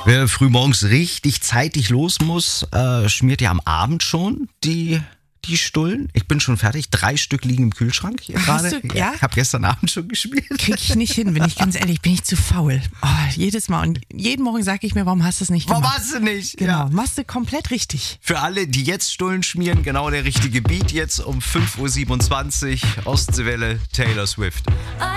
Wer früh morgens richtig zeitig los muss, schmiert ja am Abend schon die Stullen. Ich bin schon fertig. 3 Stück liegen im Kühlschrank hier gerade. Ja? Ich habe gestern Abend schon gespielt. Krieg ich nicht hin, bin ich ganz ehrlich, bin ich zu faul. Oh, jedes Mal. Und jeden Morgen sage ich mir, warum hast du es nicht gemacht? Warum hast du nicht? Genau, Ja. machst du komplett richtig. Für alle, die jetzt Stullen schmieren, genau der richtige Beat jetzt um 5.27 Uhr. Ostseewelle, Taylor Swift.